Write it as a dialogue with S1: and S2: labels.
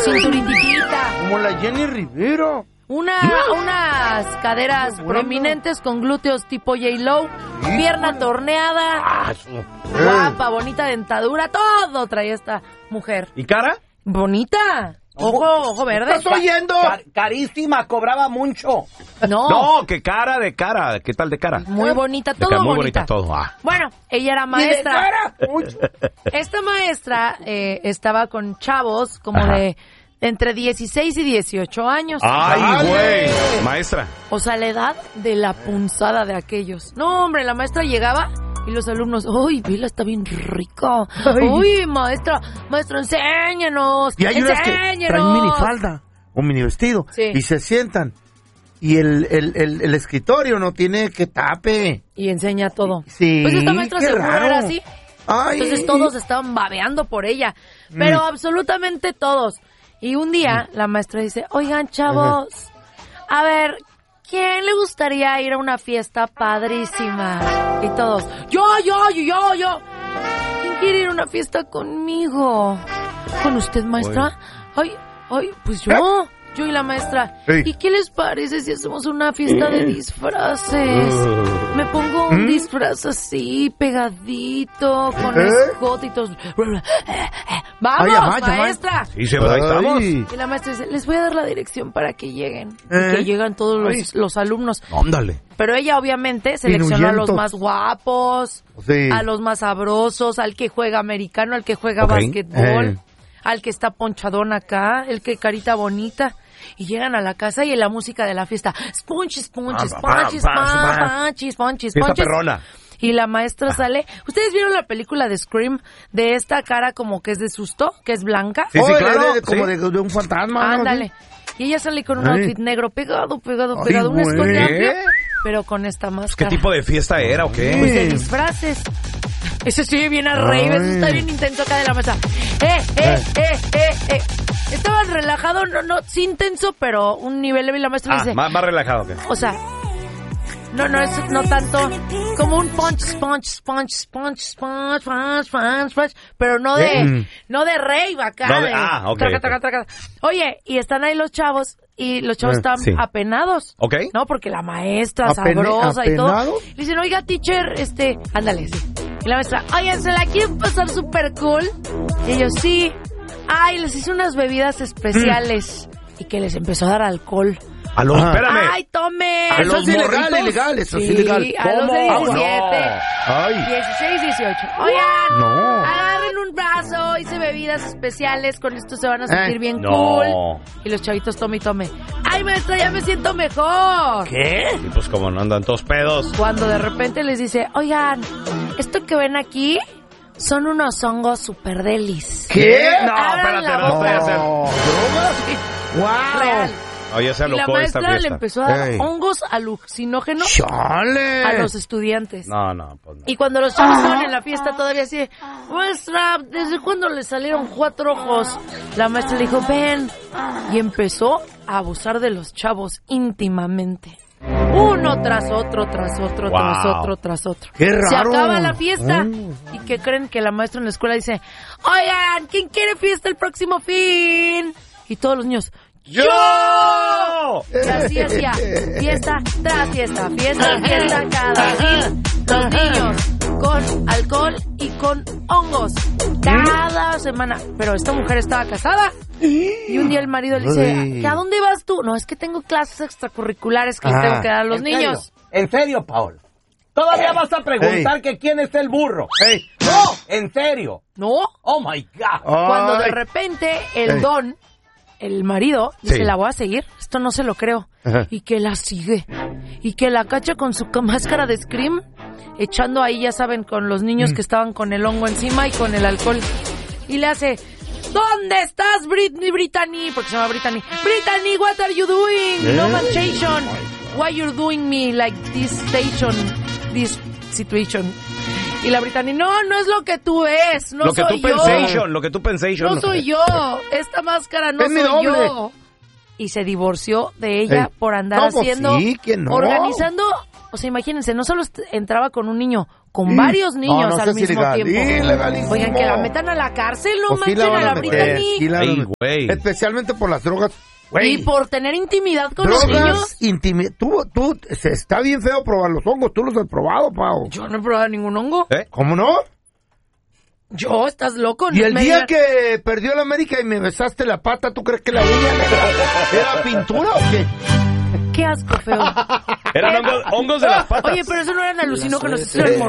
S1: cinturitita.
S2: Como la Jenny Rivera.
S1: Unas caderas prominentes con glúteos tipo J-Lo, pierna torneada, guapa, bonita dentadura, todo traía esta mujer.
S3: ¿Y cara?
S1: Bonita. Ojo verde.
S2: ¿Estás oyendo?
S4: Carísima, cobraba mucho.
S1: No,
S3: que cara de cara. ¿Qué tal de cara?
S1: muy bonita, todo
S3: muy
S1: bonita.
S3: bonita todo.
S1: Bueno, ella era maestra. Esta maestra estaba con chavos como de entre 16 y 18 años.
S3: ¡Ay, güey! Maestra.
S1: O sea, la edad de la punzada de aquellos. No, hombre, la maestra llegaba y los alumnos, ¡ay, Vila está bien rica! ¡Uy, maestra, enséñanos!
S2: Y hay unas que traen minifalda o mini vestido y se sientan. Y el escritorio no tiene que tape.
S1: Y enseña todo.
S2: Sí,
S1: pues esta maestra seguro era así.
S2: Ay.
S1: Entonces todos estaban babeando por ella. Pero absolutamente todos. Y un día la maestra dice, oigan, chavos, a ver, ¿quién le gustaría ir a una fiesta padrísima? Y todos, yo. ¿Quién quiere ir a una fiesta conmigo? ¿Con usted, maestra? Ay, pues yo. Yo y la maestra. ¿Y qué les parece si hacemos una fiesta de disfraces? Me pongo un disfraz así, pegadito, con escote y todo. ¡Vamos, maestra!
S3: Sí, ahí estamos.
S1: Y la maestra dice, les voy a dar la dirección para que lleguen. Y que llegan todos los alumnos.
S3: Ándale.
S1: Pero ella obviamente seleccionó a los más guapos, a los más sabrosos, al que juega americano, al que juega básquetbol, al que está ponchadón acá, el que carita bonita. Y llegan a la casa y en la música de la fiesta, sponges.
S3: Fiesta perrona.
S1: Y la maestra sale. ¿Ustedes vieron la película de Scream? De esta cara como que es de susto, que es blanca.
S3: Sí, claro.
S2: Como de un fantasma.
S1: Ándale. Y ella sale con un outfit negro pegado, un escote amplio, pero con esta máscara.
S3: ¿Qué tipo de fiesta era o qué?
S1: Pues de disfraces. Ese sí viene a reír, eso está bien intenso acá de la mesa. Estaban relajados, no, sí intenso, pero un nivel de la maestra dice.
S3: Más relajado que.
S1: O sea, no tanto como un punch, pero no de rave acá.
S3: Okay.
S1: Oye, y están ahí los chavos, y los chavos están apenados.
S3: Ok.
S1: No, porque la maestra sabrosa y todo. Le dicen, oiga, teacher, ándale, sí. Y la maestra, oigan, ¿se la quieren pasar súper cool? Y ellos, sí. Ay, les hice unas bebidas especiales. Y que les empezó a dar alcohol.
S3: Espérame.
S1: Ay, tome.
S2: Eso es ilegal, eso es ilegal.
S1: A los de 17, 16, 18. Oigan, agarren un vaso, hice bebidas especiales, con esto se van a sentir bien cool. Y los chavitos, tome. Ay, maestra, ya me siento mejor.
S3: ¿Qué? Y pues como no andan todos pedos.
S1: Cuando de repente les dice, oigan, esto que ven aquí son unos hongos super delis.
S2: ¿Qué?
S3: No, espérate, no puede ser.
S2: ¡Wow!
S1: Real.
S3: Oye, se alocó
S1: y la
S3: esta
S1: maestra
S3: fiesta.
S1: le empezó a dar hongos alucinógenos
S2: ¡Chale!
S1: a los estudiantes.
S3: No, pues no.
S1: Y cuando los chavos estaban en la fiesta todavía así, maestra, ¿desde cuándo le salieron 4 ojos? La maestra le dijo, ven. Y empezó a abusar de los chavos íntimamente. Uno tras otro.
S2: ¡Qué raro!
S1: Se acaba la fiesta. ¿Y qué creen? Que la maestra en la escuela dice, oigan, ¿quién quiere fiesta el próximo fin? Y todos los niños, ¡yo! Y así hacía, fiesta tras fiesta, cada fin. Los niños con alcohol y con hongos cada semana. Pero esta mujer estaba casada. Y un día el marido le dice, ¿a dónde vas tú? No, es que tengo clases extracurriculares que les tengo que dar a los niños.
S4: ¿En serio, Paola? ¿Todavía vas a preguntar que quién es el burro? ¡No! ¿En serio?
S1: ¿No?
S4: ¡Oh, my God!
S1: Cuando de repente el marido dice, la voy a seguir, esto no se lo creo. Y que la sigue. Y que la cacha con su máscara de Scream, echando ahí, ya saben, con los niños que estaban con el hongo encima y con el alcohol. Y le hace, ¿dónde estás, Brittany? Porque se llama Brittany. Brittany, what are you doing? No manchation. Why you're doing me like this situation? Y la Brittany, no es lo que tú ves, no soy yo.
S3: Lo que tú pensation.
S1: No soy yo, esta máscara no soy yo. Y se divorció de ella por andar haciendo, organizando, O sea, imagínense, no solo entraba con un niño, con varios niños al mismo tiempo. Oigan, que la metan a la cárcel, no manchen a la Britney.
S2: Especialmente por las drogas. Wey.
S1: Y por tener intimidad con los niños.
S2: Tú, está bien feo probar los hongos. Tú los has probado, Pau.
S1: Yo no he probado ningún hongo.
S2: ¿Cómo no?
S1: Yo, ¿estás loco?
S2: Y el día que perdió la América y me besaste la pata, ¿tú crees que la uña era pintura o qué?
S1: Qué asco, feo.
S3: Eran hongos de las patas.
S1: Oye, pero eso no eran alucinógenos, eso eran